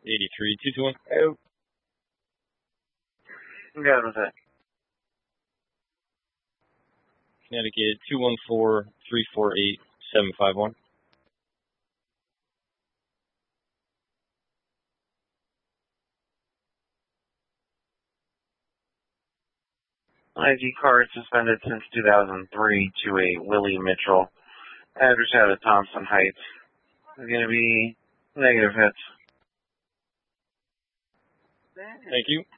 83-221. Oh. Got it with that. Connecticut 214-348-751. ID card suspended since 2003 to a Willie Mitchell. Address out of Thompson Heights. It's going to be negative hits. Thank you.